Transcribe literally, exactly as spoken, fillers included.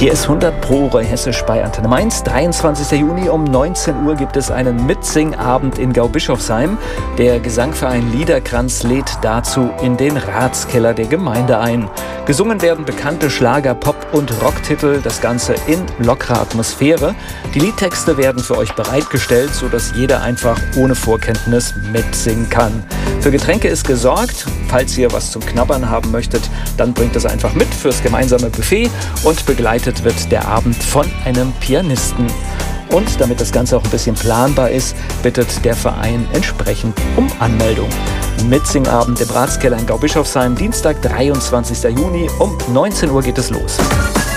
Hier ist hundert Pro Hessisch bei Antenne Mainz. dreiundzwanzigster Juni um neunzehn Uhr gibt es einen Mitsingabend in Gaubischofsheim. Der Gesangverein Liederkranz lädt dazu in den Ratskeller der Gemeinde ein. Gesungen werden bekannte Schlager, Pop- und Rocktitel, das Ganze in lockerer Atmosphäre. Die Liedtexte werden für euch bereitgestellt, sodass jeder einfach ohne Vorkenntnis mitsingen kann. Für Getränke ist gesorgt. Falls ihr was zum Knabbern haben möchtet, dann bringt es einfach mit fürs gemeinsame Buffet und begleitet wird der Abend von einem Pianisten. Und damit das Ganze auch ein bisschen planbar ist, bittet der Verein entsprechend um Anmeldung. Mitsingabend im Ratskeller in Gaubischofsheim, Dienstag, dreiundzwanzigster Juni um neunzehn Uhr geht es los.